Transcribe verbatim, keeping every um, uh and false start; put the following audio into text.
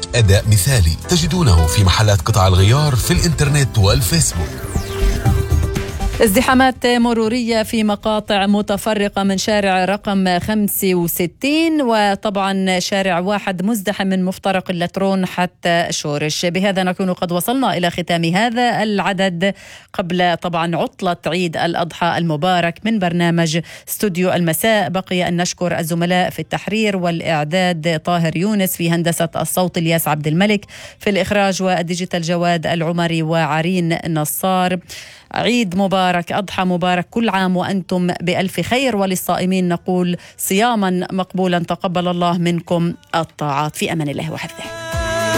أداء مثالي. تجدونه في محلات قطع الغيار في الإنترنت والفيسبوك. ازدحامات مرورية في مقاطع متفرقة من شارع رقم خمسة وستين وطبعا شارع واحد مزدحم من مفترق اللترون حتى شورش. بهذا نكون قد وصلنا إلى ختام هذا العدد قبل طبعا عطلة عيد الأضحى المبارك من برنامج استوديو المساء. بقي أن نشكر الزملاء في التحرير والإعداد طاهر يونس، في هندسة الصوت الياس عبد الملك، في الإخراج والديجيتال جواد العمري وعرين نصار. عيد مبارك، أضحى مبارك، كل عام وأنتم بألف خير، وللصائمين نقول صياما مقبولا تقبل الله منكم الطاعات. في أمان الله وحفظه.